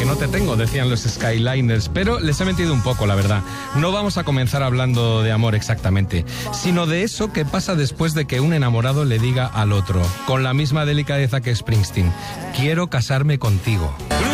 no te tengo, decían los Skyliners, pero les he mentido un poco, la verdad. No vamos a comenzar hablando de amor exactamente, sino de eso que pasa después de que un enamorado le diga al otro, con la misma delicadeza que Springsteen: quiero casarme contigo.